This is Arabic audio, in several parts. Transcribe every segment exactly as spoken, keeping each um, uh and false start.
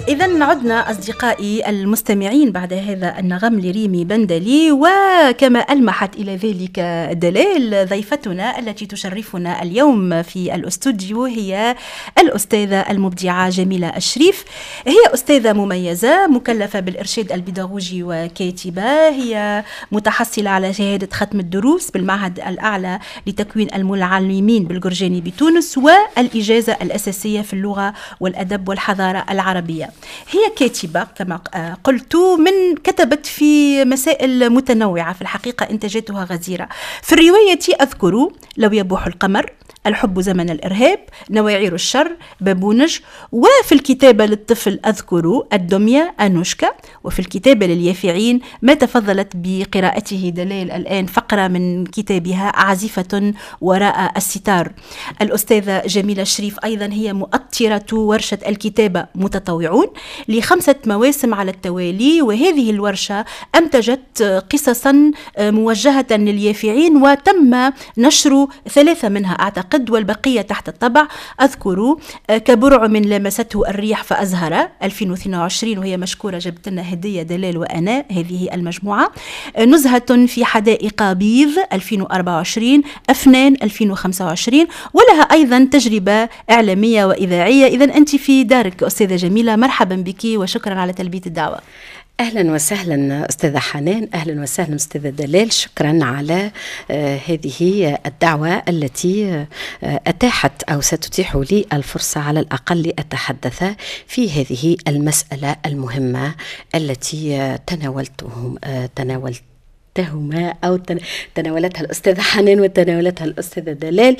إذن عدنا أصدقائي المستمعين بعد هذا النغم لريمي بندلي، وكما ألمحت إلى ذلك دلال ضيفتنا التي تشرفنا اليوم في الأستوديو هي الأستاذة المبدعة جميلة الشريف. هي أستاذة مميزة مكلفة بالإرشاد البيداغوجي وكاتبة، هي متحصلة على شهادة ختم الدروس بالمعهد الأعلى لتكوين المعلمين بالجرجاني بتونس، والإجازة الأساسية في اللغة والأدب والحضارة العربية. هي كاتبة كما قلت، من كتبت في مسائل متنوعة، في الحقيقة إنتاجاتها غزيرة. في الرواية أذكر لو يبوح القمر، الحب زمن الإرهاب، نواعير الشر، بابونج. وفي الكتابة للطفل أذكر الدمية، أنوشكا. وفي الكتابة لليافعين ما تفضلت بقراءته دلال الآن فقرة من كتابها عازفة وراء الستار. الأستاذة جميلة شريف أيضا هي مؤطرة ورشة الكتابة متطوعون لخمسة مواسم على التوالي، وهذه الورشة أنتجت قصصا موجهة لليافعين وتم نشر ثلاثة منها أعتقد، والبقية تحت الطبع. أذكر كبرع من لمسته الريح فأزهر ألفين واثنين وعشرين، وهي مشكورة، جبت لنا هدية دلال وأنا، هذه المجموعة. نزهة في حدائق بيض ألفين وأربعة وعشرين، أفنان ألفين وخمسة وعشرين، ولها أيضا تجربة إعلامية وإذاعية. إذن أنت في دارك أستاذة جميلة، مرحبا بك وشكرا على تلبية الدعوة. أهلا وسهلا أستاذة حنان، أهلا وسهلا أستاذة دلال، شكرا على آه هذه الدعوة التي آه أتاحت أو ستتيح لي الفرصة على الأقل لأتحدث في هذه المسألة المهمة التي آه تناولتهم آه تناولت هما أو تناولتها الأستاذة حنان وتناولتها الأستاذة دلال،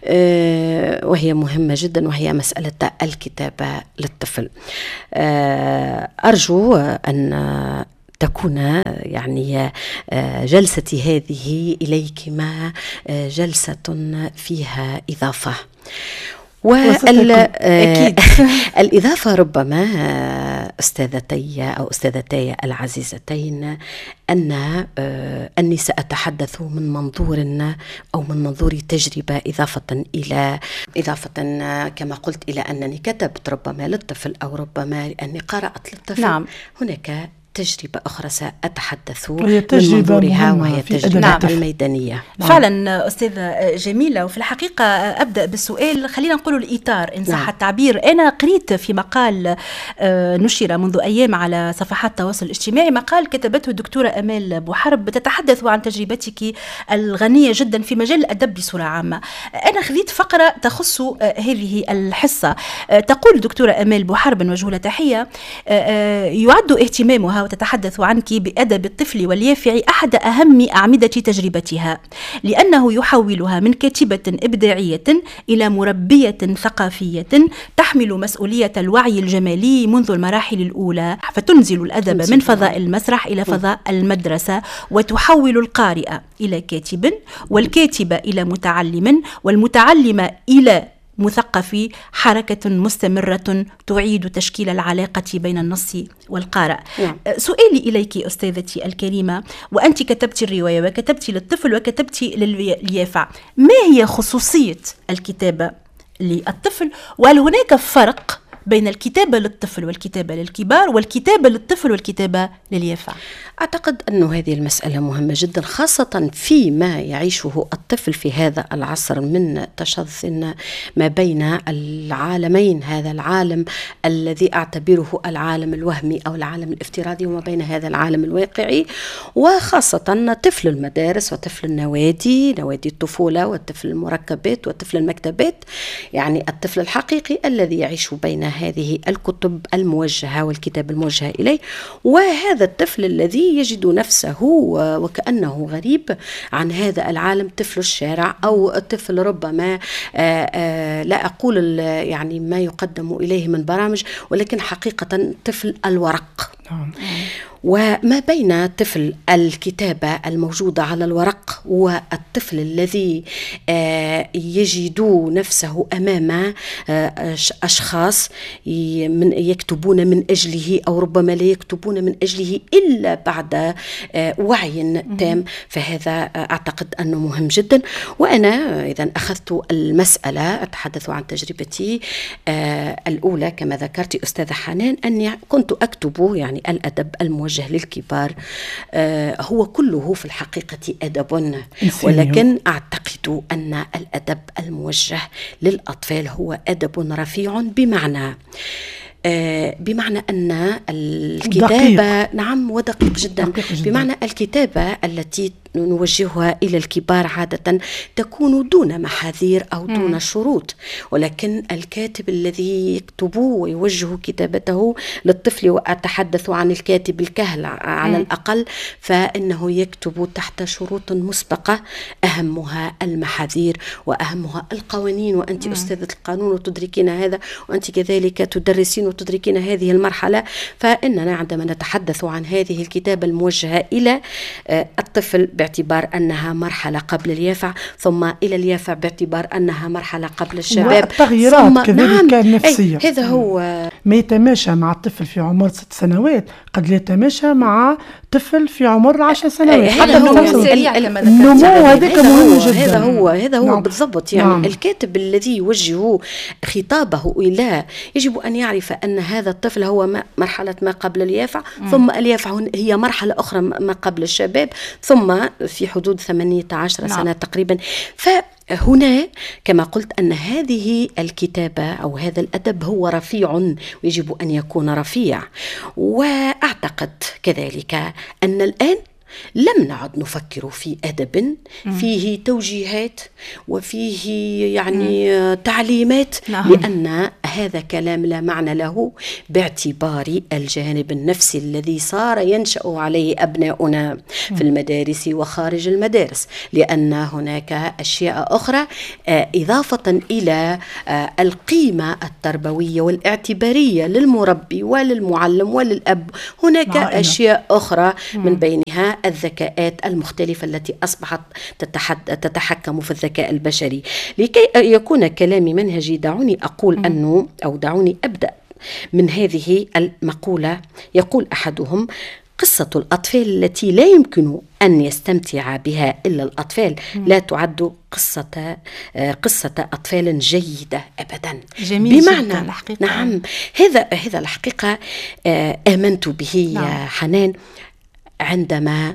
أه وهي مهمة جدا، وهي مسألة الكتابة للطفل. أه أرجو أن تكون يعني جلستي هذه إليكما جلسة فيها إضافة. والإضافة ربما أستاذتي أو أستاذتي العزيزتين أن أني سأتحدث من منظور أو من منظور تجربة، إضافة إلى إضافة كما قلت إلى أنني كتبت ربما للطفل أو ربما لأني قرأت للطفل. نعم. هناك تجربة أخرى سأتحدث من منظورها، وهي تجربة نعم. الميدانية. فعلا أستاذة جميلة. وفي الحقيقة أبدأ بالسؤال، خلينا نقول الإطار إن صح نعم. التعبير. أنا قريت في مقال نشر منذ أيام على صفحات التواصل الاجتماعي، مقال كتبته الدكتورة أمال بوحرب تتحدث عن تجربتك الغنية جدا في مجال الأدب بصورة عامة. أنا خذيت فقرة تخص هذه الحصة. تقول الدكتورة أمال بوحرب وجه لها تحية، يعد اهتمامها وتتحدث عنك بأدب الطفل واليافع أحد أهم أعمدة تجربتها، لأنه يحولها من كاتبة إبداعية إلى مربية ثقافية تحمل مسؤولية الوعي الجمالي منذ المراحل الأولى، فتنزل الأدب من فضاء المسرح إلى فضاء المدرسة، وتحول القارئ إلى كاتب، والكاتب إلى متعلم، والمتعلم إلى مثقف. حركة مستمرة تعيد تشكيل العلاقة بين النص والقارئ. نعم. سؤالي إليك أستاذتي الكريمة، وأنت كتبت الرواية وكتبت للطفل وكتبت لليافع، ما هي خصوصية الكتابة للطفل، وهل هناك فرق بين الكتابة للطفل والكتابة للكبار، والكتابة للطفل والكتابة لليافع؟ أعتقد أن هذه المسألة مهمة جدا، خاصة فيما يعيشه الطفل في هذا العصر من تشظ ما بين العالمين، هذا العالم الذي أعتبره العالم الوهمي أو العالم الافتراضي، وما بين هذا العالم الواقعي، وخاصة طفل المدارس وطفل النوادي، نوادي الطفولة، والطفل المركبات وطفل المكتبات، يعني الطفل الحقيقي الذي يعيش بين هذه الكتب الموجهة والكتاب الموجهة إليه، وهذا الطفل الذي يجد نفسه وكأنه غريب عن هذا العالم، طفل الشارع أو طفل ربما آآ آآ لا أقول يعني ما يقدم إليه من برامج، ولكن حقيقة طفل الورق. وما بين طفل الكتابة الموجودة على الورق والطفل الذي يجد نفسه أمام أشخاص يكتبون من أجله أو ربما لا يكتبون من أجله إلا بعد وعي تام، فهذا أعتقد أنه مهم جدا. وأنا إذا أخذت المسألة أتحدث عن تجربتي الأولى كما ذكرت أستاذة حنان، أني كنت أكتب يعني الأدب الموجه للكبار هو كله في الحقيقة أدب، ولكن أعتقد أن الأدب الموجه للأطفال هو أدب رفيع، بمعنى آه بمعنى أن الكتابة دقيق. نعم ودقيق جدا. دقيق جدا بمعنى الكتابة التي نوجهها إلى الكبار عادة تكون دون محاذير أو دون م. شروط، ولكن الكاتب الذي يكتب ويوجه كتابته للطفل، وأتحدث عن الكاتب الكهل على م. الأقل، فإنه يكتب تحت شروط مسبقة أهمها المحاذير وأهمها القوانين، وأنت م. أستاذة القانون وتدركين هذا، وأنت كذلك تدرسين وتدركين هذه المرحلة. فإننا عندما نتحدث عن هذه الكتابة الموجهة إلى الطفل باعتبار أنها مرحلة قبل اليافع، ثم إلى اليافع باعتبار أنها مرحلة قبل الشباب، تغييرات كذلك النفسية. هذا هو ما يتماشى مع الطفل في عمر ست سنوات قد لا يتماشى مع طفل في عمر عشر سنوات. هذا هو النمو هذاك مهم جدا. هذا هو هذا هو نعم. بالضبط. يعني نعم. الكاتب الذي يوجه خطابه إلى يجب أن يعرف أن هذا الطفل هو مرحلة ما قبل اليافع، م. ثم اليافع هي مرحلة أخرى ما قبل الشباب، ثم في حدود ثمانية عشر نعم. سنة تقريبا. فهنا كما قلت أن هذه الكتابة أو هذا الأدب هو رفيع ويجب أن يكون رفيع. وأعتقد كذلك أن الآن لم نعد نفكر في أدب فيه توجيهات وفيه يعني مم. تعليمات، نعم. لأن هذا كلام لا معنى له باعتبار الجانب النفسي الذي صار ينشأ عليه أبناؤنا في المدارس وخارج المدارس، لأن هناك أشياء أخرى إضافة إلى القيمة التربوية والاعتبارية للمربي وللمعلم وللأب. هناك عائلة. أشياء أخرى مم. من بينها الذكاءات المختلفة التي أصبحت تتحكم في الذكاء البشري. لكي يكون كلامي منهجي دعوني أقول أنه أو دعوني أبدأ من هذه المقولة. يقول أحدهم: قصة الأطفال التي لا يمكن أن يستمتع بها إلا الأطفال لا تعد قصة قصة أطفال جيدة أبدا. جميل بمعنى الحقيقة. نعم هذا هذا الحقيقة آمنت به. نعم. يا حنان عندما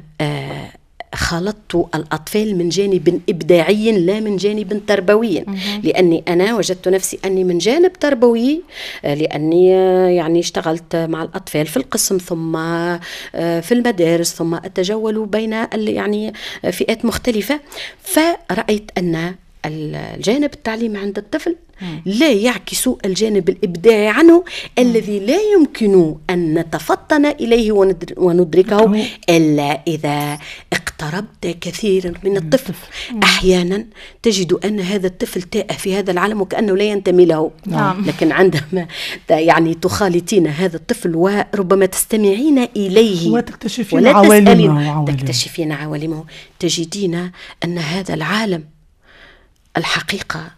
خلطت الأطفال من جانب إبداعي لا من جانب تربوي، لأني أنا وجدت نفسي أني من جانب تربوي، لأني يعني اشتغلت مع الأطفال في القسم ثم في المدارس ثم أتجول بين يعني فئات مختلفة، فرأيت أن الجانب التعليمي عند الطفل لا يعكس الجانب الإبداعي عنه الذي لا يمكن أن نتفطن إليه وندركه إلا إذا اقتربت كثيرا من الطفل. أحيانا تجد أن هذا الطفل تائه في هذا العالم وكأنه لا ينتمي له، لكن عندما يعني تخالطين هذا الطفل وربما تستمعين إليه وتكتشفين عوالمه تكتشفين عوالمه تجدين أن هذا العالم الحقيقة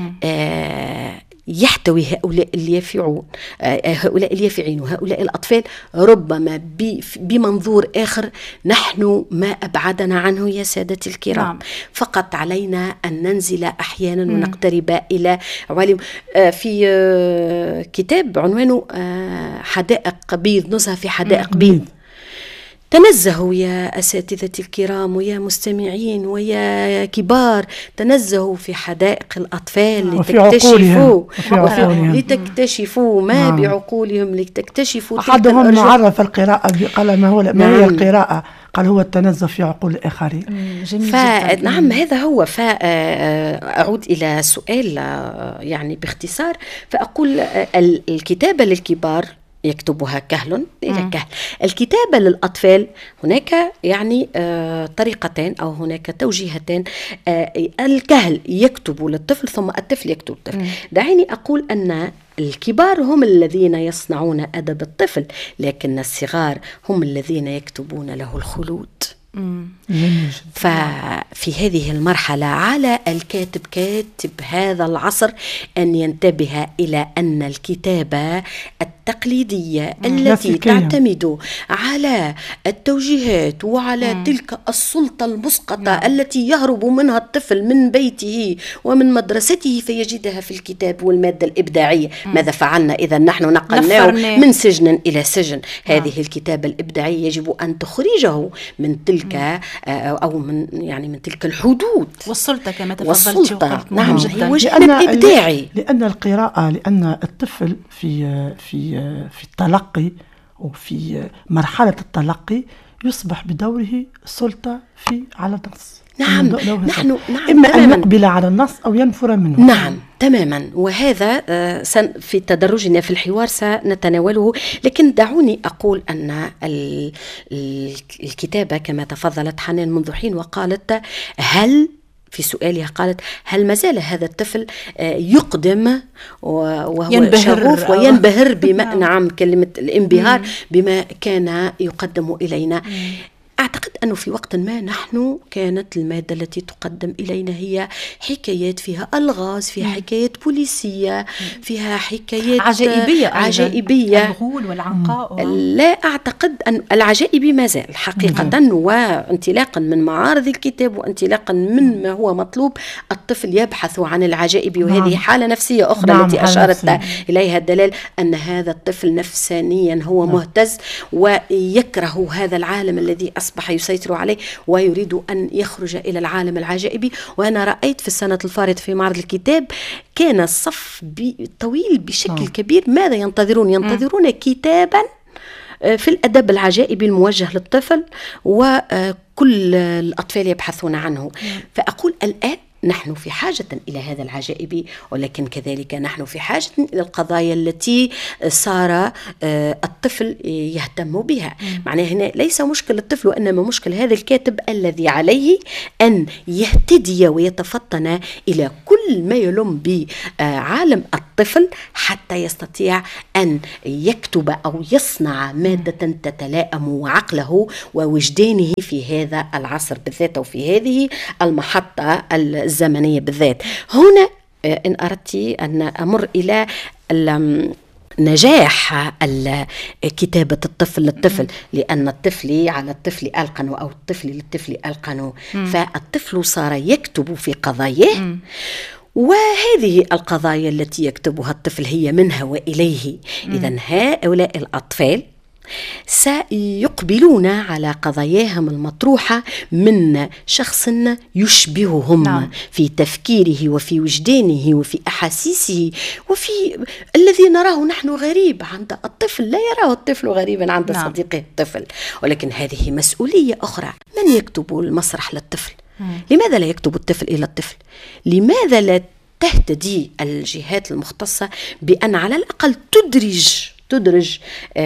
آه يحتوي هؤلاء اليافعون آه هؤلاء اليافعين وهؤلاء الأطفال ربما بمنظور آخر نحن ما أبعدنا عنه يا سادتي الكرام. نعم. فقط علينا أن ننزل أحيانا مم. ونقترب إلى عوالم. آه في آه كتاب عنوانه آه حدائق بيض، نزهة في حدائق بيض. تنزهوا يا أساتذتي الكرام ويا مستمعين ويا كبار، تنزهوا في حدائق الأطفال لتكتشفوا لتكتشفوا ما مم. بعقولهم، لتكتشفوا. أحدهم عرف القراءة قال ما هو ما هي القراءة، قال هو التنزه في عقول الآخرين. نعم هذا هو. فأعود إلى سؤال يعني باختصار، فأقول الكتابة للكبار يكتبها كهل إلى كهل. الكتابة للأطفال هناك يعني آه طريقتين أو هناك توجيهتين. آه الكهل يكتب للطفل ثم الطفل يكتب للطفل. دعيني أقول أن الكبار هم الذين يصنعون أدب الطفل، لكن الصغار هم الذين يكتبون له الخلود. ففي هذه المرحلة على الكاتب كاتب هذا العصر أن ينتبه إلى أن الكتابة التقليدية التي تعتمد على التوجيهات وعلى مم. تلك السلطة المسقطة نعم. التي يهرب منها الطفل من بيته ومن مدرسته فيجدها في الكتاب والمادة الإبداعية. مم. ماذا فعلنا إذا نحن نقلناه من سجن إلى سجن؟ نعم. هذه الكتابة الإبداعية يجب أن تخرجه من تلك أو من يعني من تلك الحدود والسلطة كما تفضلت. والسلطة نعم هي وجه إبداعي. لأن القراءة لأن الطفل في في في التلقي وفي مرحلة التلقي يصبح بدوره سلطة في على النص. نعم نحن نعم إما أن يقبل على النص أو ينفر منه. نعم تماما. وهذا في تدرجنا في الحوار سنتناوله، لكن دعوني أقول أن الكتابة كما تفضلت حنان منذ حين وقالت هل في سؤالها قالت هل ما زال هذا الطفل يقدم وهو شغوف وينبهر بما نعم كلمة الانبهار بما كان يقدم إلينا. أعتقد أنه في وقت ما نحن كانت المادة التي تقدم إلينا هي حكايات فيها ألغاز، فيها حكايات بوليسية، فيها حكايات عجائبية عجائبية الغول والعنقاء. لا أعتقد أن العجائبي ما زال حقيقة. وانطلاقا من معارض الكتاب وانطلاقا من ما هو مطلوب الطفل يبحث عن العجائبي، وهذه حالة نفسية أخرى نعم التي أشارت نفسية. إليها الدلال أن هذا الطفل نفسانيا هو نعم. مهتز ويكره هذا العالم الذي أصبح يسيطر عليه ويريد أن يخرج إلى العالم العجائبي. وأنا رأيت في السنة الفارطة في معرض الكتاب كان الصف طويل بشكل كبير. ماذا ينتظرون؟ ينتظرون كتابا في الأدب العجائبي الموجه للطفل، وكل الأطفال يبحثون عنه. فأقول الآن نحن في حاجة إلى هذا العجائبي، ولكن كذلك نحن في حاجة إلى القضايا التي صار الطفل يهتم بها. معناه هنا ليس مشكل الطفل وإنما مشكل هذا الكاتب الذي عليه أن يهتدي ويتفطن إلى كل ما يلم بعالم الطفل حتى يستطيع أن يكتب أو يصنع مادة تتلائم عقله ووجدانه في هذا العصر بالذات وفي هذه المحطة الزمنية بالذات. هنا إن أردت أن أمر إلى نجاح كتابة الطفل للطفل، لأن الطفل على الطفل ألقن أو الطفل للطفل ألقن، فالطفل صار يكتب في قضاياه، وهذه القضايا التي يكتبها الطفل هي منها وإليه. إذن هؤلاء الأطفال سيقبلون على قضاياهم المطروحة من شخص يشبههم نعم. في تفكيره وفي وجدانه وفي أحاسيسه وفي الذي نراه نحن غريب عند الطفل لا يراه الطفل غريبا عند نعم. صديقه الطفل. ولكن هذه مسؤولية أخرى. من يكتب المسرح للطفل؟ مم. لماذا لا يكتب الطفل إلى الطفل؟ لماذا لا تهتدي الجهات المختصة بأن على الأقل تدرج تدرج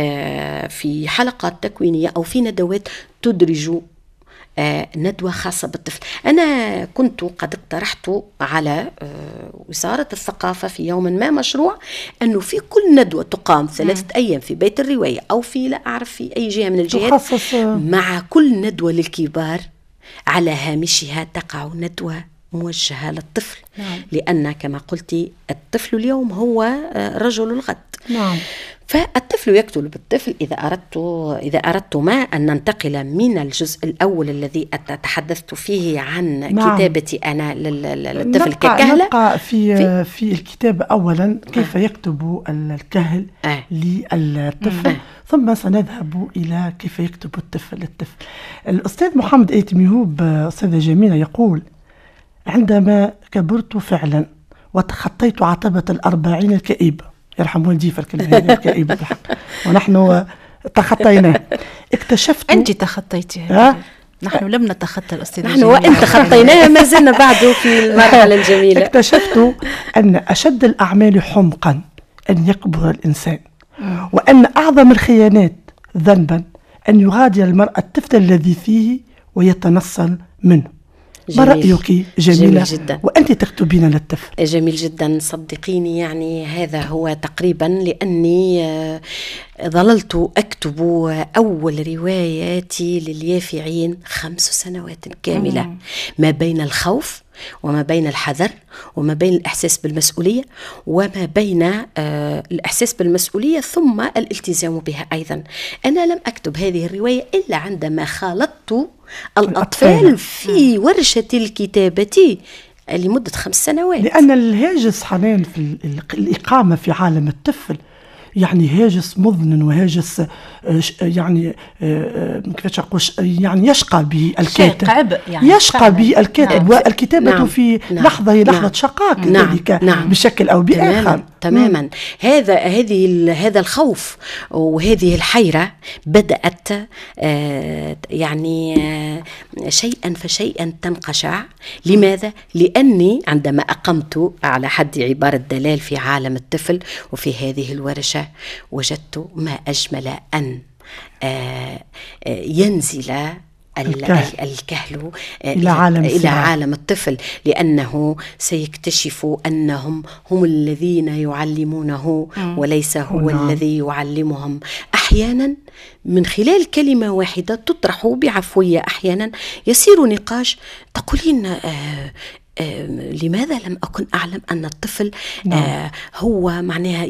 في حلقات تكوينية أو في ندوات تدرج ندوة خاصة بالطفل؟ أنا كنت قد اقترحت على وزارة الثقافة في يوم ما مشروع أنه في كل ندوة تقام ثلاثة م. أيام في بيت الرواية أو في لا أعرف في أي جهة من الجهات مع كل ندوة للكبار على هامشها تقع ندوة موجهة للطفل. نعم. لأن كما قلت الطفل اليوم هو رجل الغد. نعم. فالطفل يكتب بالطفل. إذا أردت إذا أردت ما أن ننتقل من الجزء الأول الذي تحدثت فيه عن نعم. كتابتي أنا للطفل ككهلة. نبقى في في, في الكتاب أولا كيف آه. يكتب الكهل آه. للطفل، آه. ثم سنذهب إلى كيف يكتب الطفل للطفل. الأستاذ محمد أيت ميهوب أستاذة جميلة يقول: عندما كبرت فعلا وتخطيت عتبة الأربعين الكئيبة، يرحم والدي في الكلمة هذه الكئيبة بالحق، ونحن تخطيناه، اكتشفت أنت تخطيتها. نحن لم نتخطى الأستاذ. نحن وإن تخطيناها ما زلنا بعده في المرحلة الجميلة. اكتشفت أن أشد الأعمال حمقا أن يكبر الإنسان، وأن أعظم الخيانات ذنبا أن يغادر المرأة الطفل الذي فيه ويتنصل منه. ما رأيك جميلة؟ جميل جدا. وأنت تكتبين للطفل. جميل جدا، صدقيني يعني هذا هو تقريبا لأني ظللت أكتب أول رواياتي لليافعين خمس سنوات كاملة مم. ما بين الخوف وما بين الحذر وما بين الإحساس بالمسؤولية وما بين آه الإحساس بالمسؤولية ثم الالتزام بها أيضا. أنا لم أكتب هذه الرواية إلا عندما خالطت الأطفال في ورشة الكتابة لمدة خمس سنوات. لأن الهاجس حنان في الإقامة في عالم الطفل يعني هاجس مظن وهاجس يعني كيفاش نقول يعني يشقى به الكاتب يعني يشقى به الكاتب. نعم. والكتابة نعم. في نعم. لحظة هي لحظة نعم. شقاء كذلك نعم. نعم. بشكل أو بآخر. تماما, تماما. مم. هذا هذه هذا الخوف وهذه الحيرة بدأت آه يعني آه شيئا فشيئا تنقشع. لماذا؟ لأني عندما أقمت على حد عبارة دلال في عالم الطفل وفي هذه الورشة وجدت ما أجمل أن آه آه ينزل الكهل, الكهل إلى عالم, إلى عالم الطفل، لأنه سيكتشف أنهم هم الذين يعلمونه وليس هو نعم. الذي يعلمهم. أحيانا من خلال كلمة واحدة تطرح بعفوية، أحيانا يصير نقاش تقولين آه آه لماذا لم أكن أعلم أن الطفل نعم. آه هو معناها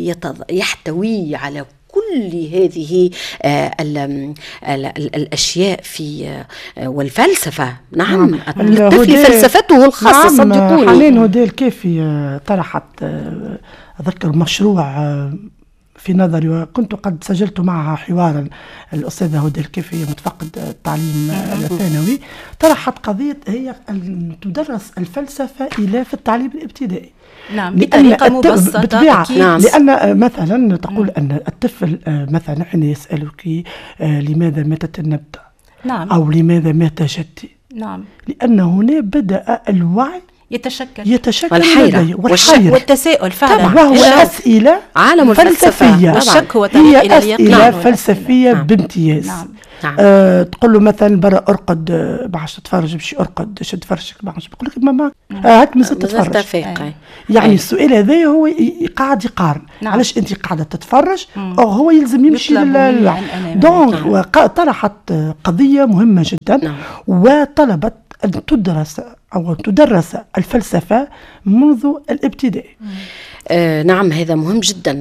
يحتوي على كل هذه آه ال ال ال الأشياء في آه والفلسفة. نعم, نعم. الطفل فلسفته الخاصة. نعم. صدقوني حنين هوديل كيفي طرحت آه أذكر مشروع آه في نظري وكنت قد سجلت معها حوارا. الأستاذة هدى الكيفي متفقد التعليم الثانوي طرحت قضية هي أن تدرس الفلسفة إلى في التعليم الابتدائي. نعم بطريقة مبسطة. نعم. لأن مثلا تقول مم. أن الطفل مثلا حين يسألك لماذا ماتت النبتة نعم. أو لماذا مات جدي نعم. لأن هنا بدأ الوعي يتشكل يتشكل والحيرة والحيرة والتساؤل فعلا. وهو أسئلة عالم فلسفية. والشك هو طريق إلى اليقين. هي أسئلة فلسفية نعم. بامتياز. نعم. نعم. آه تقول له مثلا برا أرقد باش تتفرج بشي أرقد شد فرشك باش بقول لك ماما هاك مازال تتفرج. يعني السؤال هذا هو قاعد يقارن نعم. علاش أنت قاعدة تتفرج أو هو يلزم يمشي للوعي. دونك طرحت قضية مهمة جدا نعم. وطلبت أن تدرس أو تدرس الفلسفة منذ الابتدائي. آه نعم هذا مهم جدا.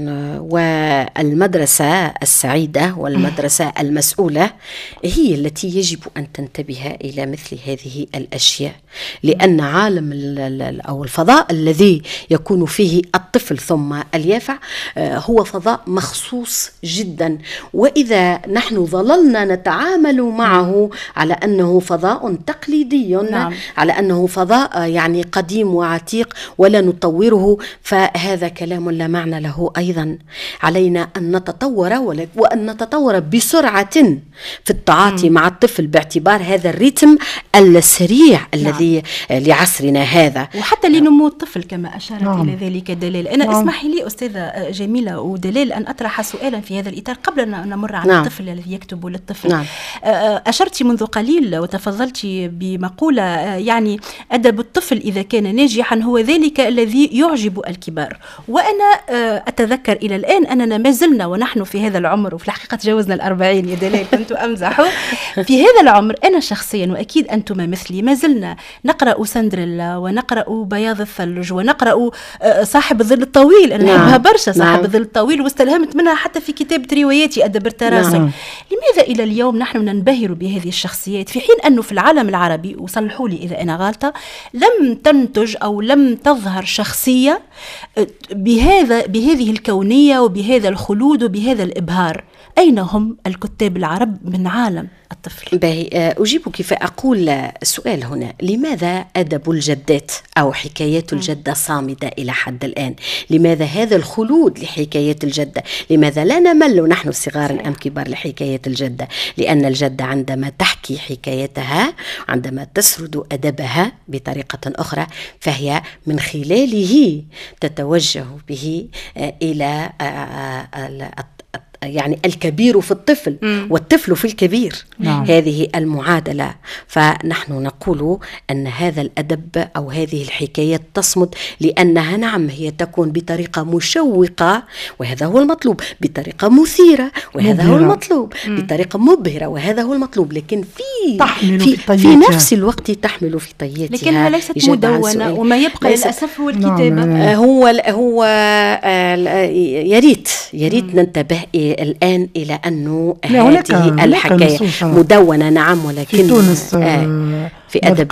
والمدرسة السعيدة والمدرسة المسؤولة هي التي يجب أن تنتبه إلى مثل هذه الأشياء، لأن عالم أو الفضاء الذي يكون فيه الطفل ثم اليافع آه هو فضاء مخصوص جدا. وإذا نحن ظللنا نتعامل معه على أنه فضاء تقليدي نعم. على أنه فضاء يعني قديم وعتيق ولا نطوره، فهذا كلام لا معنى له. أيضا علينا أن نتطور وأن نتطور بسرعة في التعاطي مع الطفل باعتبار هذا الريتم السريع نعم. الذي لعصرنا هذا وحتى لنمو الطفل كما أشارت نعم. إلى ذلك دلال. أنا نعم. اسمحي لي أستاذة جميلة ودلال أن أطرح سؤالا في هذا الإطار قبل أن نمر على نعم. الطفل الذي يكتب للطفل نعم. أشرت منذ قليل وتفضلت بمقولة يعني أدب الطفل إذا كان ناجحا هو ذلك الذي يعجب الكبار. وأنا أتذكر إلى الآن أننا ما زلنا ونحن في هذا العمر، وفي الحقيقة تجاوزنا الأربعين يا دلال كنت أمزح في هذا العمر. أنا شخصيا وأكيد أنتم مثلي ما زلنا نقرأ سندريلا ونقرأ بياض الثلج ونقرأ صاحب الظل الطويل. أنا نعم. أحبها برشا صاحب نعم. الظل الطويل واستلهمت منها حتى في كتابة رواياتي أدبرت راسك نعم. لماذا إلى اليوم نحن ننبهر بهذه الشخصيات في حين أنه في العالم العربي، وصلحوا لي إذا أنا غالطة، لم تنتج أو لم تظهر شخصية بهذا بهذه الكونية وبهذا الخلود وبهذا الإبهار؟ أين هم الكتاب العرب من عالم الطفل. باهي، أجيبك فأقول السؤال هنا: لماذا أدب الجدات أو حكايات الجدة صامدة إلى حد الآن؟ لماذا هذا الخلود لحكايات الجدة؟ لماذا لا نمل نحن صغار أم كبار لحكايات الجدة؟ لأن الجدة عندما تحكي حكايتها، عندما تسرد أدبها بطريقة أخرى، فهي من خلاله تتوجه به إلى يعني الكبير في الطفل م. والطفل في الكبير. نعم. هذه المعادلة. فنحن نقول أن هذا الأدب أو هذه الحكايات تصمد لأنها نعم هي تكون بطريقة مشوقة وهذا هو المطلوب، بطريقة مثيرة وهذا مبهرة. هو المطلوب م. بطريقة مبهرة وهذا هو المطلوب، لكن في تحمل في, في, في نفس الوقت تحمل في طياتها، لكنها ليست مدونة، وما يبقى للأسف هو الكتابة. نعم. هو هو يريت يريت ننتبه الآن إلى أنه هذه الحكاية مدونة نعم، ولكن في تونس آه في أدب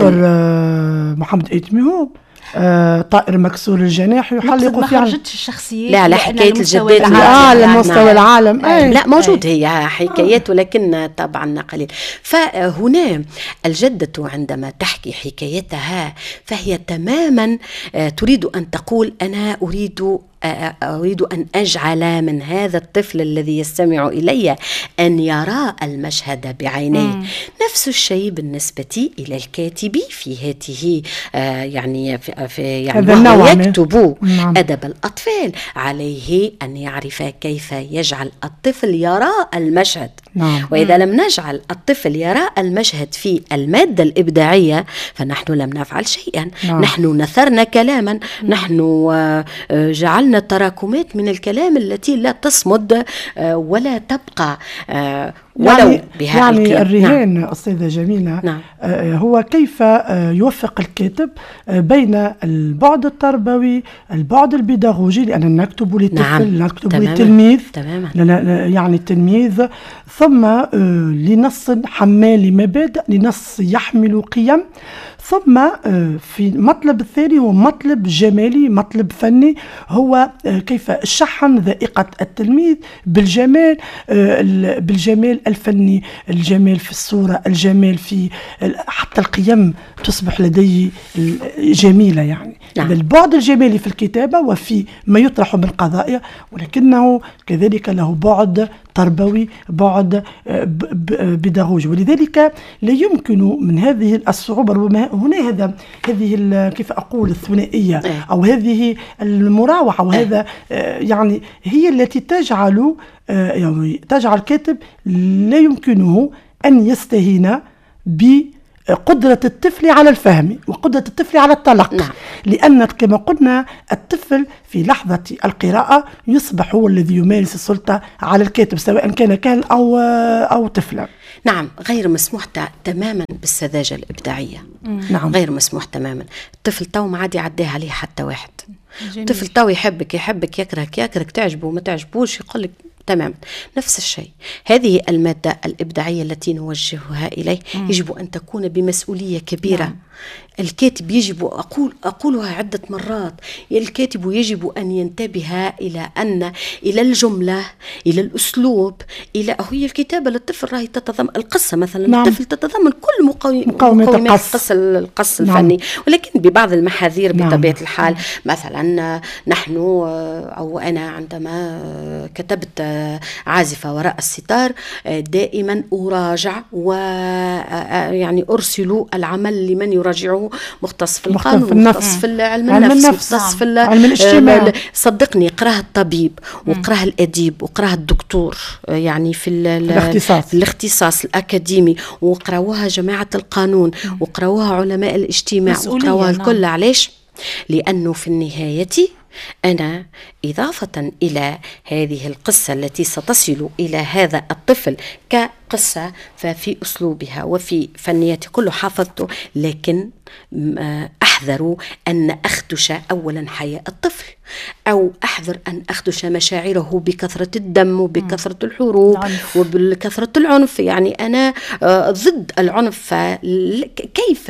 محمد إيتميهوب آه طائر مكسور الجناح يحلق في خرجتش الشخصية. لا لا حكاية الجدات على مستوى العالم آه لا موجود آه. هي حكايات ولكن طبعا قليل. فهنا الجدة عندما تحكي حكايتها فهي تماما آه تريد أن تقول أنا أريد أريد أن أجعل من هذا الطفل الذي يستمع إلي أن يرى المشهد بعينيه. مم. نفس الشيء بالنسبة إلى الكاتب في هذه آه يعني في, في يعني وهو يكتب مم. أدب الأطفال، عليه أن يعرف كيف يجعل الطفل يرى المشهد. نعم. وإذا لم نجعل الطفل يرى المشهد في المادة الإبداعية فنحن لم نفعل شيئا. نعم. نحن نثرنا كلاما. مم. نحن جعلنا تراكمات من الكلام التي لا تصمد ولا تبقى ولو يعني بها يعني القيم. الرهان نعم. أستاذة جميلة نعم. هو كيف يوفق الكاتب بين البعد التربوي البعد البيداغوجي، لأن نكتب لطفل نعم. نكتب تماما. لتلميذ تماما. يعني التلميذ، ثم لنص حمال مبادئ، لنص يحمل قيم، ثم في المطلب الثاني هو مطلب جمالي، مطلب فني، هو كيف شحن ذائقة التلميذ بالجمال، بالجمال الفني، الجمال في الصورة، الجمال في حتى القيم تصبح لديه جميلة. يعني نعم. البعد الجمالي في الكتابة وفي ما يطرح من قضايا، ولكنه كذلك له بعد تربوي، بعد بيداغوجي، ولذلك لا يمكن من هذه الصعوبة. ربما هنا هذا هذه كيف أقول الثنائية أو هذه المراوحة، وهذا يعني هي التي تجعل يعني تجعل الكاتب لا يمكنه أن يستهين بقدرة الطفل على الفهم وقدرة الطفل على التلقي. نعم. لأن كما قلنا الطفل في لحظة القراءة يصبح هو الذي يمارس السلطة على الكاتب، سواء كان كاهن أو أو طفلا. نعم، غير مسموح تماما بالسذاجة الإبداعية. مم. نعم، غير مسموح تماما. الطفل تو ما عاد يعديه عليه حتى واحد. الطفل تو يحبك يحبك يكرهك يكرهك، تعجبه ما تعجبوش يقولك تماما. نفس الشيء هذه المادة الإبداعية التي نوجهها إليه مم. يجب أن تكون بمسؤولية كبيرة. نعم. الكاتب يجب أقول أقولها عدة مرات، الكاتب يجب أن ينتبه إلى أن إلى الجملة، إلى الأسلوب، إلى هي الكتابة للطفل راهي تتضمن القصة مثلا. نعم. الطفل تتضمن كل مقومات القص القص نعم. الفني، ولكن ببعض المحاذير بطبيعة نعم. الحال. مثلا نحن أو أنا عندما كتبت عازفة وراء الستار دائما أراجع ويعني أرسل العمل لمن يراجعه، مختص في القانون، مختص في علم النفس، مختص في علم الاجتماع. صدقني قراه الطبيب وقراه الأديب وقراه الدكتور، يعني في الاختصاص الاختصاص الأكاديمي، وقراوها جماعة القانون وقراوها علماء الاجتماع وقراوها الكل. علاش؟ لأنه في النهاية أنا إضافة إلى هذه القصة التي ستصل إلى هذا الطفل كقصة، ففي أسلوبها وفي فنياتي كله حافظته، لكن أحذر أن أخدش أولا حياء الطفل، أو أحذر أن أخدش مشاعره بكثرة الدم وبكثرة الحروب وبكثرة العنف. يعني أنا ضد العنف، كيف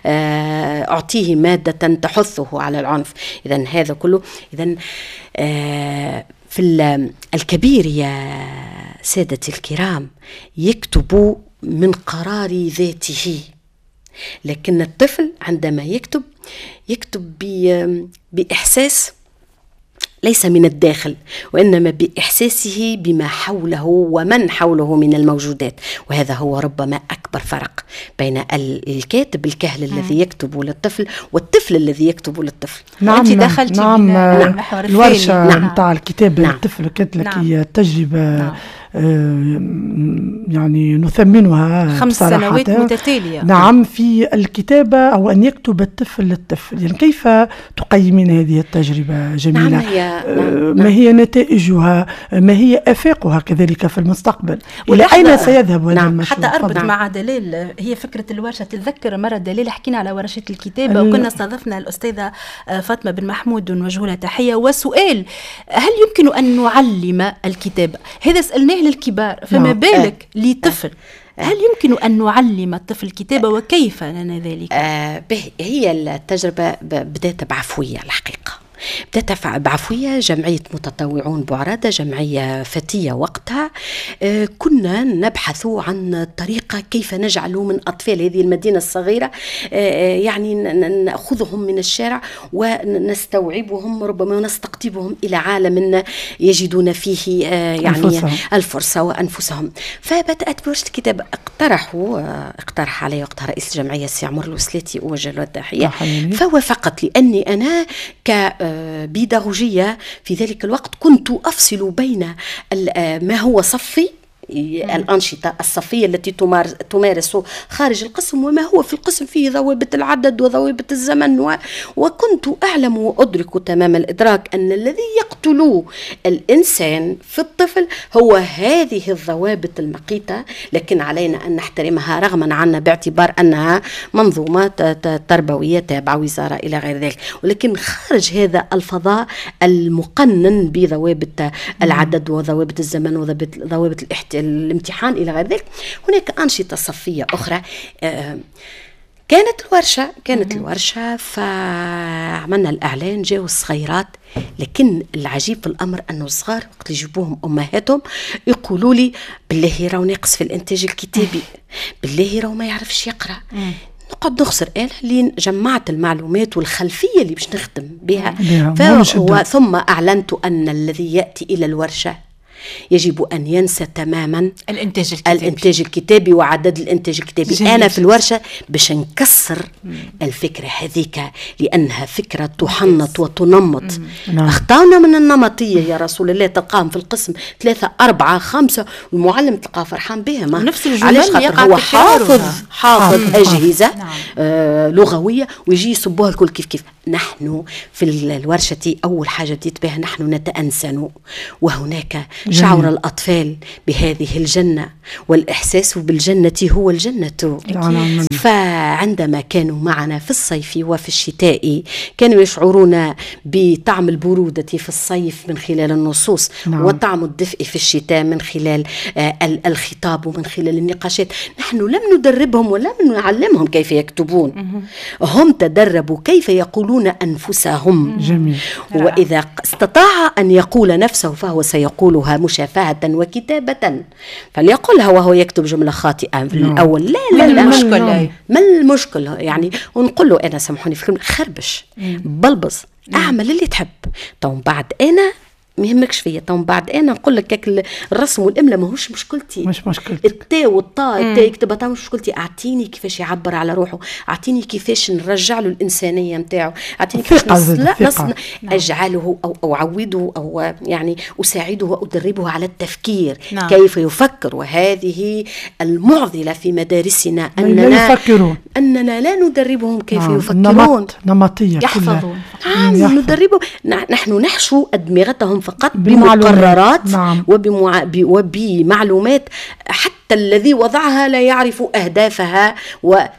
أعطيه مادة تحثه على العنف؟ إذن هذا كله. إذن في الكبير يا سادتي الكرام يكتب من قرار ذاته. لكن الطفل عندما يكتب يكتب بإحساس ليس من الداخل، وإنما بإحساسه بما حوله ومن حوله من الموجودات. وهذا هو ربما أكبر فرق بين الكاتب الكهل الذي يكتب للطفل والطفل الذي يكتب للطفل. نعم أنت دخلت نعم, نعم الورشة نعم متاع الكتاب نعم للطفل كانت لك نعم تجربة نعم يعني نثمنها خمس سنوات متتالية. نعم في الكتابة أو أن يكتب الطفل للطفل، يعني كيف تقيمين هذه التجربة جميلة؟ نعم هي نعم ما هي نتائجها؟ ما هي آفاقها كذلك في المستقبل؟ إلى أين سيذهب هذا نعم المشروع؟ حتى أربط مع دلال هي فكرة الورشة. تتذكر مرة دلال حكينا على ورشة الكتابة وكنا استضفنا الأستاذة فاطمة بن محمود ونوجه لها تحية، وسؤال هل يمكن أن نعلم الكتابة؟ هذا سألناه للكبار، فما بالك آه. لطفل؟ آه. هل يمكن أن نعلم الطفل الكتابة وكيف لنا ذلك؟ آه هي التجربة بدأت بعفوية الحقيقة، بدأت بعفوية. جمعية متطوعون بوعرادة، جمعية فتية وقتها، آه كنا نبحث عن طريقة كيف نجعل من أطفال هذه المدينة الصغيرة آه يعني نأخذهم من الشارع ونستوعبهم ربما ونستقطبهم إلى عالم يجدون فيه آه يعني الفرصة. الفرصة وأنفسهم. فبدأت بورشة الكتاب. اقترحوا آه اقترح علي وقتها رئيس الجمعية السي عمر الوسلاتي أوجه له التحية، فوافقت لأني أنا ك بيداغوجية في ذلك الوقت كنت أفصل بين ما هو صفي، الأنشطة الصفية التي تمارس خارج القسم، وما هو في القسم فيه ضوابط العدد وضوابط الزمن و... وكنت أعلم وأدرك تمام الإدراك أن الذي يقتل الإنسان في الطفل هو هذه الضوابط المقيتة، لكن علينا أن نحترمها رغما عنا باعتبار أنها منظومة تربوية تابعة وزارة إلى غير ذلك. ولكن خارج هذا الفضاء المقنن بضوابط العدد وضوابط الزمن وضوابط الاحتياج الامتحان إلى غير ذلك، هناك أنشطة صفية أخرى. آه كانت الورشة كانت الورشة فعملنا الإعلان، جاءوا الصغيرات. لكن العجيب في الأمر أنه الصغار وقت يجيبوهم أمهاتهم يقولوا لي بالله راهو ناقص في الإنتاج الكتابي، بالله راهو ما يعرفش يقرأ. نقعد نخسر أنا لين جمعت المعلومات والخلفية اللي باش نخدم بها. ثم أعلنت أن الذي يأتي إلى الورشة يجب أن ينسى تماما الإنتاج الكتابي, الإنتاج الكتابي وعدد الإنتاج الكتابي. جميل. أنا في الورشة باش نكسر الفكرة هذيك لأنها فكرة تحنط وتنمط. أخطأنا من النمطية يا رسول الله، تلقاهم في القسم ثلاثة أربعة خمسة والمعلم تلقاه فرحان بها، ما نفس الجمل هو حافظ حافظ أجهزة نعم. آه لغوية ويجي يصبوها الكل كيف كيف. نحن في الورشة أول حاجة بديت بها نحن نتأنسن، وهناك شعور الأطفال بهذه الجنة والإحساس بالجنة هو الجنة. فعندما كانوا معنا في الصيف وفي الشتاء كانوا يشعرون بطعم البرودة في الصيف من خلال النصوص، نعم. وطعم الدفء في الشتاء من خلال آه الخطاب ومن خلال النقاشات. نحن لم ندربهم ولم نعلمهم كيف يكتبون، هم تدربوا كيف يقولون أنفسهم. جميل. وإذا استطاع أن يقول نفسه فهو سيقولها مشافهة وكتابة، فليقولها وهو يكتب جملة خاطئة في الأول. لا لا لا المشكلة ما المشكلة يعني، ونقول له أنا سامحوني في الكلمة خربش بلبز أعمل اللي تحب، طب بعد أنا مهمكش فيا، طب بعد انا نقول لك كاك الرسم والاملا ماهوش مشكلتي، مش مشكلتي التاء والطاء التاء يكتبها طبعا مش مشكلتي. اعطيني كيفاش يعبر على روحه، اعطيني كيفاش نرجع له الانسانيه نتاعو، اعطيني كيفاش نص... نص... اجعله او او اعوده او يعني اساعده وادربه على التفكير. نعم. كيف يفكر، وهذه المعضله في مدارسنا اننا يفكرون. اننا لا ندربهم كيف نعم. يفكرون، نمط نمطيه يحفظون. نعم ندربهم، نحن نحشو ادمغتهم فقط بمقررات. نعم. وبمع... وبمعلومات حتى الذي وضعها لا يعرف أهدافها و...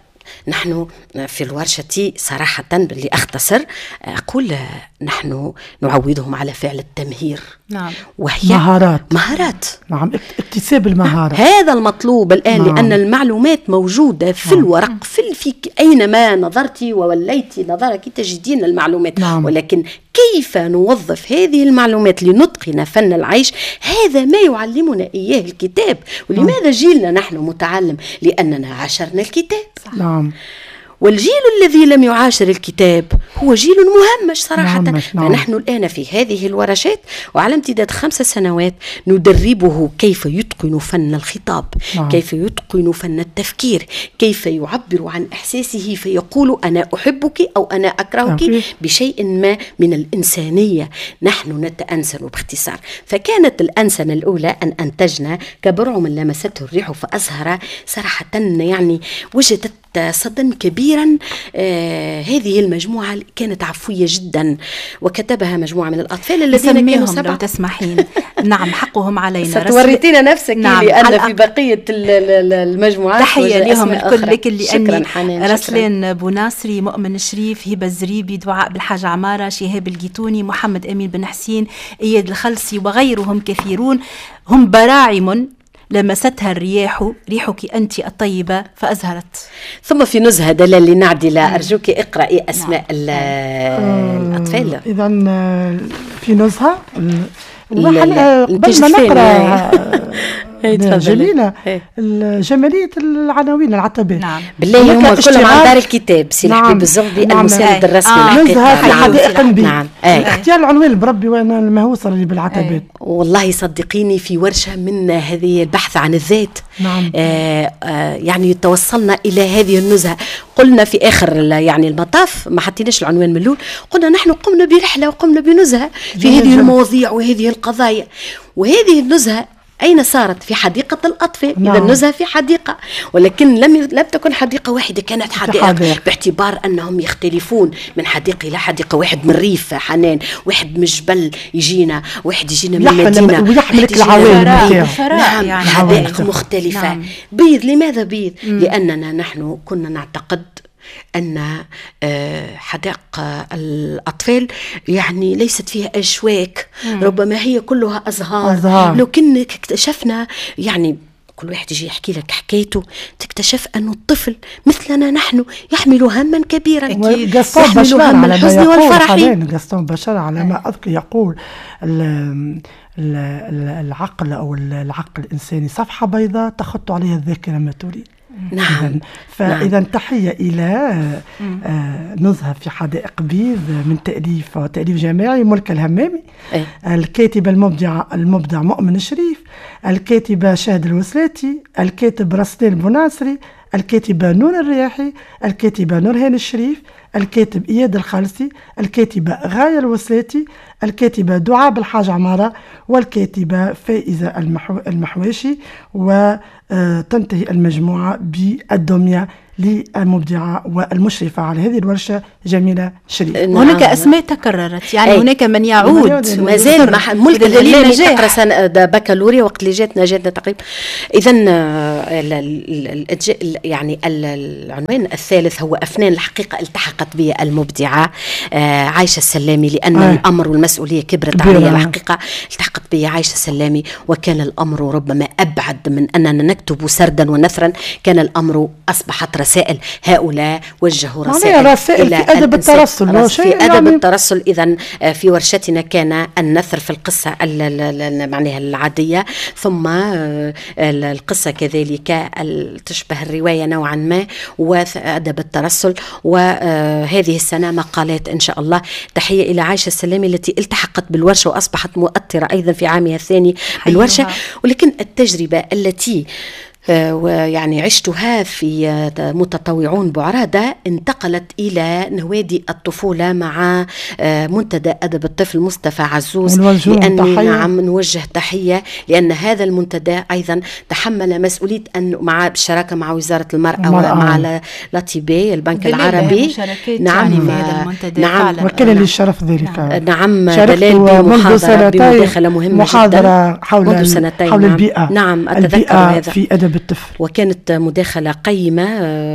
نحن في الورشة صراحة لأختصر أقول نحن نعودهم على فعل التمهير. نعم. وهي مهارات مهارات نعم، اكتساب المهارات. هذا المطلوب الآن. نعم. لأن المعلومات موجودة في نعم. الورق، في, في أينما نظرت ووليت نظرك تجدين المعلومات. نعم. ولكن كيف نوظف هذه المعلومات لنتقن فن العيش، هذا ما يعلمنا إياه الكتاب. ولماذا جيلنا نحن متعلم؟ لأننا عاشرنا الكتاب. نعم. والجيل الذي لم يعاشر الكتاب هو جيل مهمش صراحة. مهمش. نعم. فنحن الآن في هذه الورشات وعلى امتداد خمس سنوات ندربه كيف يتقن فن الخطاب. نعم. كيف يتقن فن التفكير، كيف يعبر عن إحساسه فيقول أنا أحبك أو أنا أكرهك. نعم. بشيء ما من الإنسانية. نحن نتأنسن باختصار. فكانت الأنسنة الأولى أن أنتجنا كبرعم لمسته الريح فأزهر. صراحة يعني وجدت صدى كبيرا. آه هذه المجموعة كانت عفوية جدا، وكتبها مجموعة من الأطفال الذين كانوا سبعة. لو تسمحين. نعم، حقهم علينا. ستوريتينا نفسك. نعم. لأن في بقية المجموعات تحية لهم الكل. لكن لأني رسلان بوناصري، مؤمن الشريف، هبة الزريبي، دعاء بالحاجة عمارة، شهاب الجيتوني، محمد أمين بن حسين، إياد الخلصي وغيرهم كثيرون، هم براعم لمستها الرياح، ريحك أنت الطيبة فأزهرت. ثم في نزهة دلال لنعدل، أرجوك اقرأي أسماء الأطفال. إذن في نزهة قبل ما نقرأ جميلة جمالية العناوين العتبات. نعم. بالله هم كلهم عن دار الكتاب. سي نعم. الحبيب الزغبي. نعم. المساند الرسمي. آه. نزهة في حدائق النبي. نعم. اختيار العنوان بربي وانا المهووسة اللي بالعتبات. والله صدقيني في ورشة من هذه البحث عن الذات. نعم. آه آه يعني توصلنا إلى هذه النزهة. قلنا في آخر يعني المطاف، ما حطيناش العنوان من الأول، قلنا نحن قمنا برحلة وقمنا بنزهة في هذه المواضيع وهذه القضايا. وهذه النزهة أين صارت؟ في حديقة الأطفال. نعم. إذا النزهة في حديقة، ولكن لم لم تكن حديقة واحدة، كانت حدائق، باعتبار أنهم يختلفون من حديقة إلى حديقة. واحد من ريف حنان، واحد من جبل يجينا، واحد يجينا من مدينة، ويحملك العوالم. نعم. يعني حدائق مختلفة. نعم. بيض. لماذا بيض؟ مم. لأننا نحن كنا نعتقد أن حدائق الأطفال يعني ليست فيها أشواك. مم. ربما هي كلها أزهار, أزهار. لو كنا اكتشفنا يعني كل واحد يجي يحكي لك حكايته، تكتشف أن الطفل مثلنا نحن يحمل هما كبيرا. أكيد. يحمل هم الحزن والفرح. قسطون بشار على ما أذكر يقول العقل أو العقل الإنساني صفحة بيضاء تخط عليها الذاكرة ما تريد. نعم. فإذا نعم. تحية إلى آه نزهة في حدائق بيض من تأليف وتأليف جماعي ملك الهمامي. أي. الكاتبة المبدعة المبدع مؤمن الشريف، الكاتبة شاهد الوسلاتي، الكاتب رسلان بوناصري، الكاتبة نور الرياحي، الكاتبة نورهان الشريف، الكاتب إياد الخالصي، الكاتبة غاية الوسلاتي، الكاتبة دعاء بالحاج عمارة، والكاتبة فائزة المحو... المحواشي. وتنتهي المجموعة بالدمية للمبدعة والمشرفة على هذه الورشة جميلة شريف. نعم. هناك أسماء تكررت، يعني أي. هناك من يعود ما زال ملك الهلامي تقرأ سنة بكالوريا وقت اللي جاتنا جاتنا تقريبا. إذن يعني العنوان الثالث هو أفنان الحقيقة التحقت بي المبدعة عايشة السلامي، لأن أي. الأمر والمسؤولية كبرت علي. الحقيقة التحقت بي عايشة السلامي، وكان الأمر ربما أبعد من أننا نكتب سردا ونثرا. كان الأمر أصبحت رسائل. هؤلاء وجهوا رسائل, رسائل إلى في أدب الترسل. في أدب يعني الترسل. إذن في ورشتنا كان النثر في القصة معناها العادية، ثم القصة كذلك تشبه الرواية نوعا ما، وأدب الترسل. وهذه السنة مقالات إن شاء الله. تحية إلى عايشة السلامي التي التحقت بالورشة وأصبحت مؤثرة أيضا في عامها الثاني بالورشة. ولكن التجربة التي ويعني عشتها في متطوعون بعرادة انتقلت إلى نوادي الطفولة مع منتدى أدب الطفل مصطفى عزوز، لأني نعم نوجه تحية، لأن هذا المنتدى أيضا تحمل مسؤولية أن مع بالشراكة مع وزارة المرأة ومع لاتيبي البنك العربي. نعم يعني نعم وكان لي الشرف ذلك. نعم دلال بمحاضرة بمداخلة مهمة محاضرة جدا حول منذ سنتين. حول البيئة. نعم أتذكر هذا في أدب بالطفل. وكانت مداخلة قيمة،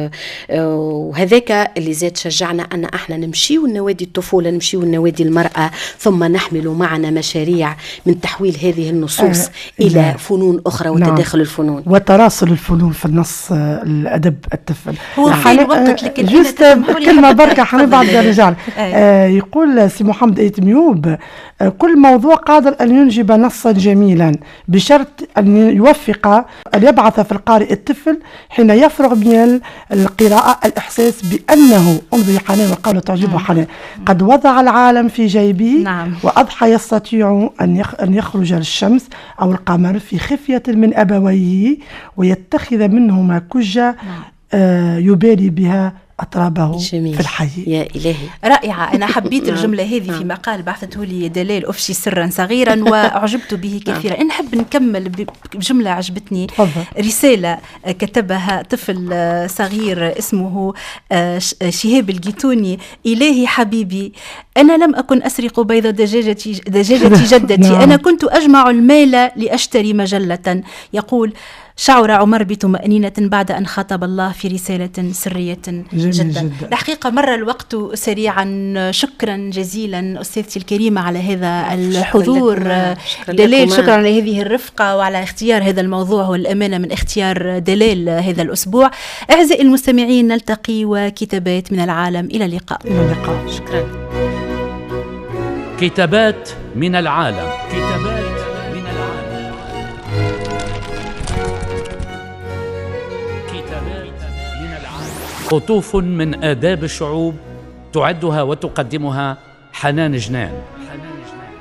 وهذاك اللي زاد شجعنا أن احنا نمشي ونوادي الطفولة، نمشي ونوادي المرأة، ثم نحمل معنا مشاريع من تحويل هذه النصوص آه إلى نعم. فنون أخرى وتداخل نعم. الفنون وتراصل الفنون في النص الأدب الطفل. هو في الوقت لكن جست كلمة بركة حنبعد رجال آه يقول سي محمد ايتميوب آه كل موضوع قادر أن ينجب نصا جميلا بشرط أن يوفق أن يبعث في القارئ الطفل حين يفرغ من القراءة الإحساس بأنه انظري حنان وقال تعجبه حنان قد وضع العالم في جيبه نعم. وأضحى يستطيع أن يخرج للشمس أو القمر في خفية من أبويه ويتخذ منهما كجة نعم. آه يبالي بها أطرابه جميل. في الحي. يا إلهي رائعة. أنا حبيت الجملة هذه في مقال بعثته لي دلال أفشي سرا صغيرا وأعجبت به كثيرا. نحب نكمل بجملة عجبتني. رسالة كتبها طفل صغير اسمه شهاب الجيتوني: إلهي حبيبي، أنا لم أكن أسرق بيض دجاجة دجاجة جدتي، أنا كنت أجمع المال لأشتري مجلة. يقول: شعر عمر بطمأنينة بعد أن خاطب الله في رسالة سرية جدا. جدا. الحقيقة مر الوقت سريعا. شكرا جزيلا أستاذتي الكريمة على هذا الحضور. شكرا دلال، شكرا على هذه الرفقة وعلى اختيار هذا الموضوع والأمانة من اختيار دلال هذا الأسبوع. أعزائي المستمعين، نلتقي وكتابات من العالم. إلى اللقاء. إلى اللقاء. شكرا. كتابات من العالم. كتابات من العالم. قطوف من آداب الشعوب، تعدها وتقدمها حنان جنان.